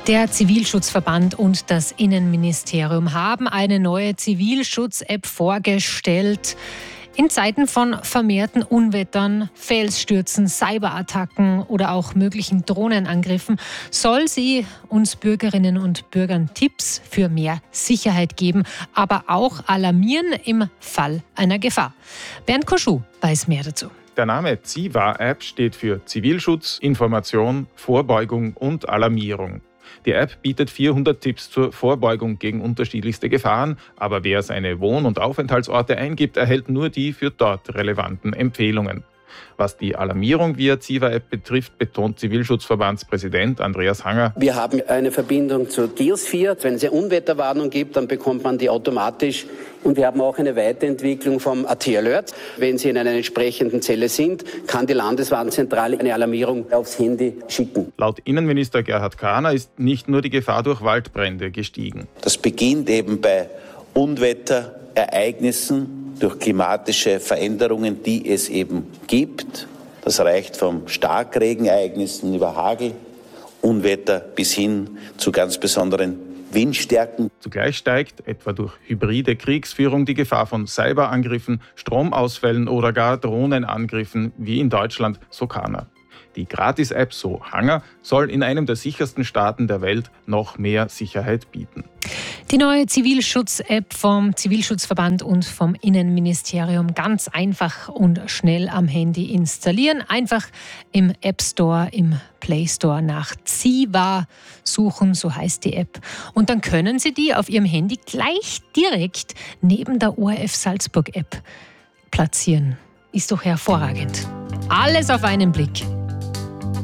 Der Zivilschutzverband und das Innenministerium haben eine neue Zivilschutz-App vorgestellt. In Zeiten von vermehrten Unwettern, Felsstürzen, Cyberattacken oder auch möglichen Drohnenangriffen soll sie uns Bürgerinnen und Bürgern Tipps für mehr Sicherheit geben, aber auch alarmieren im Fall einer Gefahr. Bernd Koschuh weiß mehr dazu. Der Name ZIVA-App steht für Zivilschutz, Information, Vorbeugung und Alarmierung. Die App bietet 400 Tipps zur Vorbeugung gegen unterschiedlichste Gefahren, aber wer seine Wohn- und Aufenthaltsorte eingibt, erhält nur die für dort relevanten Empfehlungen. Was die Alarmierung via ZIVA-App betrifft, betont Zivilschutzverbandspräsident Andreas Hanger. Wir haben eine Verbindung zu Geosphere. Wenn es eine Unwetterwarnung gibt, dann bekommt man die automatisch. Und wir haben auch eine Weiterentwicklung vom AT-Alert. Wenn Sie in einer entsprechenden Zelle sind, kann die Landeswarnzentrale eine Alarmierung aufs Handy schicken. Laut Innenminister Gerhard Kahner ist nicht nur die Gefahr durch Waldbrände gestiegen. Das beginnt eben bei Unwetterereignissen, durch klimatische Veränderungen, die es eben gibt. Das reicht von Starkregenereignissen über Hagel, Unwetter bis hin zu ganz besonderen Windstärken. Zugleich steigt, etwa durch hybride Kriegsführung, die Gefahr von Cyberangriffen, Stromausfällen oder gar Drohnenangriffen, wie in Deutschland, so Kahner. Die Gratis-App, so Hanger, soll in einem der sichersten Staaten der Welt noch mehr Sicherheit bieten. Die neue Zivilschutz-App vom Zivilschutzverband und vom Innenministerium ganz einfach und schnell am Handy installieren. Einfach im App Store, im Play Store nach ZIVA suchen, so heißt die App. Und dann können Sie die auf Ihrem Handy gleich direkt neben der ORF Salzburg App platzieren. Ist doch hervorragend. Alles auf einen Blick.